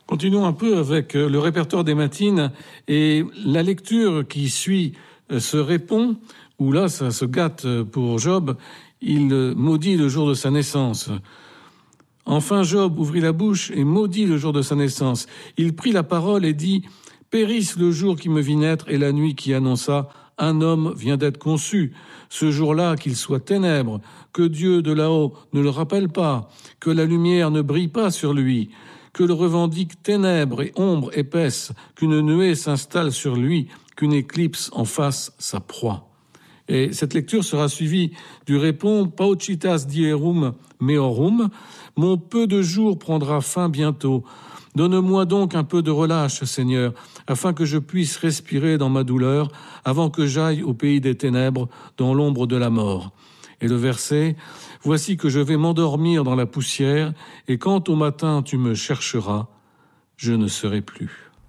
Continuons un peu avec le répertoire des matines et la lecture qui suit se répond, où là ça se gâte pour Job, il maudit le jour de sa naissance. Enfin Job ouvrit la bouche et maudit le jour de sa naissance. Il prit la parole et dit « Périsse le jour qui me vit naître et la nuit qui annonça « Un homme vient d'être conçu ». Ce jour-là, qu'il soit ténèbres, que Dieu de là-haut ne le rappelle pas, que la lumière ne brille pas sur lui, que le revendique ténèbres et ombres épaisses, qu'une nuée s'installe sur lui, qu'une éclipse en fasse sa proie. Et cette lecture sera suivie du répond « Paucitas dierum meorum » « Mon peu de jours prendra fin bientôt. Donne-moi donc un peu de relâche, Seigneur, afin que je puisse respirer dans ma douleur, avant que j'aille au pays des ténèbres, dans l'ombre de la mort. » Et le verset « Voici que je vais m'endormir dans la poussière, et quand au matin tu me chercheras, je ne serai plus. »